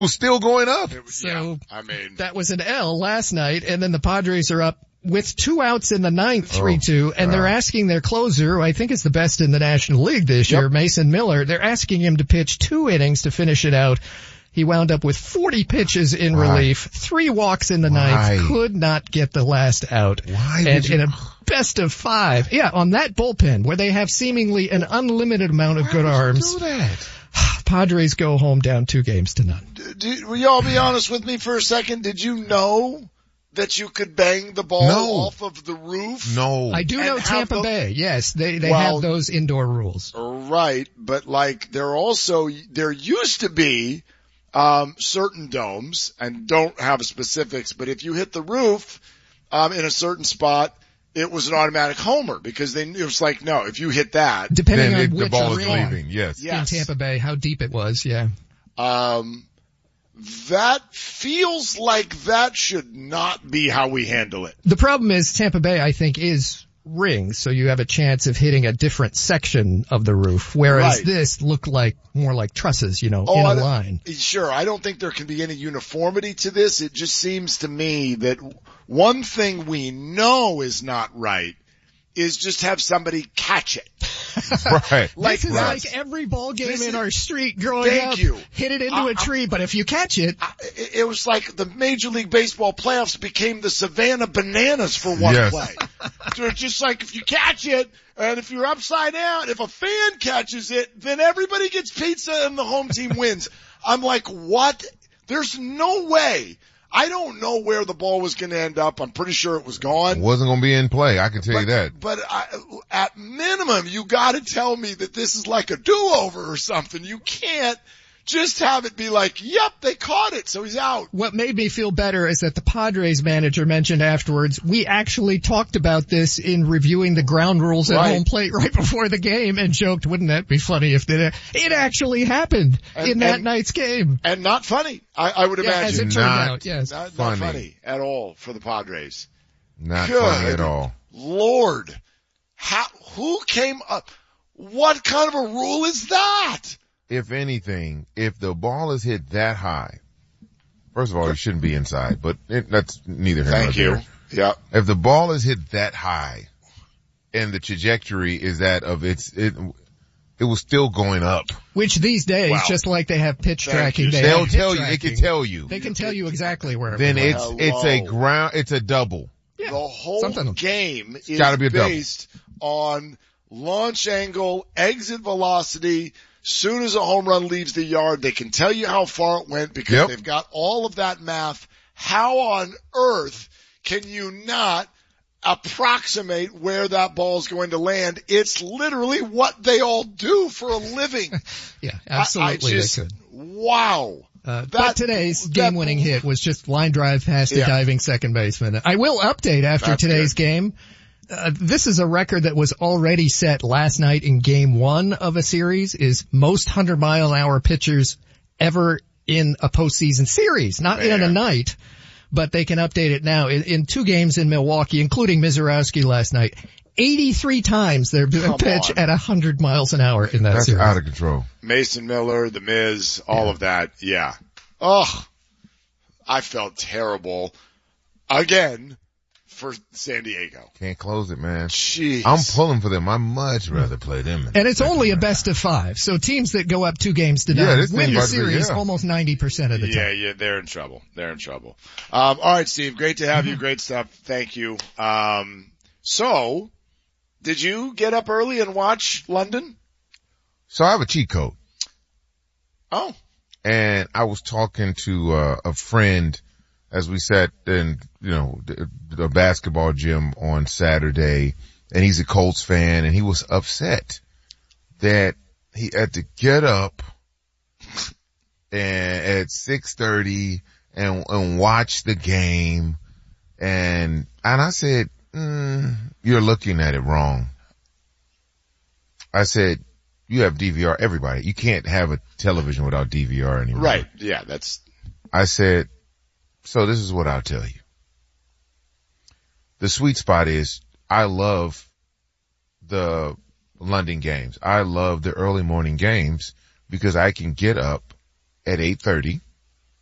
was still going up. So I mean, that was an L last night, and then the Padres are up with 2 outs in the ninth, 3-2, and they're asking their closer, who I think is the best in the National League this year, Mason Miller, they're asking him to pitch 2 innings to finish it out. He wound up with 40 pitches in relief, 3 walks in the ninth, could not get the last out. And in a best of 5, on that bullpen where they have seemingly an unlimited amount of good arms. Do that? Padres go home down 2-0. Will y'all be honest with me for a second? Did you know that you could bang the ball off of the roof? No. I do know Tampa Bay. Yes, they have those indoor rules. Right, but like there used to be certain domes, and don't have specifics, but if you hit the roof in a certain spot, it was an automatic homer because it was like, no, if you hit that, depending on the which ball is arena, leaving. Yes. in Tampa Bay, how deep it was. That feels like that should not be how we handle it. The problem is Tampa Bay, I think, is rings, so you have a chance of hitting a different section of the roof, whereas this looked like more like trusses, in a line. Sure, I don't think there can be any uniformity to this. It just seems to me that one thing we know is not right is just have somebody catch it. Right. This is like every ball game in our street growing up. Hit it into a tree, but if you catch it. It was like the Major League Baseball playoffs became the Savannah Bananas for one play. So it's just like if you catch it, and if you're upside down, if a fan catches it, then everybody gets pizza and the home team wins. I'm like, what? There's no way. I don't know where the ball was going to end up. I'm pretty sure it was gone. It wasn't going to be in play. I can tell you that. But at minimum, you got to tell me that this is like a do-over or something. You can't just have it be like, yep, they caught it, so he's out. What made me feel better is that the Padres manager mentioned afterwards, we actually talked about this in reviewing the ground rules at home plate right before the game and joked, wouldn't that be funny if it actually happened in that night's game. And not funny, I would imagine. As it turned out, yes. Not funny at all for the Padres. Not funny at all. Lord, who came up? What kind of a rule is that? If anything, if the ball is hit that high, first of all, it shouldn't be inside, but that's neither here nor there. Yeah. If the ball is hit that high and the trajectory is that of it was still going up. Which these days, just like they have pitch tracking, they'll tell you, it can tell you. They can tell you exactly where then it's a double. Yeah. The whole game is based on launch angle, exit velocity. Soon as a home run leaves the yard, they can tell you how far it went because they've got all of that math. How on earth can you not approximate where that ball is going to land? It's literally what they all do for a living. Yeah, absolutely they could. Wow. But today's game-winning hit was just line drive past the diving second baseman. I will update after today's game. This is a record that was already set last night in game 1 of a series, is most 100-mile-an-hour pitchers ever in a postseason series, not in a night, but they can update it now. In 2 games in Milwaukee, including Mizorowski last night, 83 times they're pitch at 100 miles an hour in that series. That's out of control. Mason Miller, the Miz, all of that. Yeah. Oh, I felt terrible again for San Diego. Can't close it, man. Jeez. I'm pulling for them. I'd much rather play them. And it's only a best of 5. So teams that go up 2 games to none win the series almost 90% of the time. Yeah, they're in trouble. All right, Steve, great to have you. Great stuff. Thank you. So, did you get up early and watch London? So I have a cheat code. Oh. And I was talking to a friend as we sat in, the basketball gym on Saturday, and he's a Colts fan, and he was upset that he had to get up at 6:30 and watch the game. And I said, you're looking at it wrong. I said, you have DVR, everybody. You can't have a television without DVR anymore. Right. Yeah, I said, so this is what I'll tell you. The sweet spot is I love the London games. I love the early morning games because I can get up at 8:30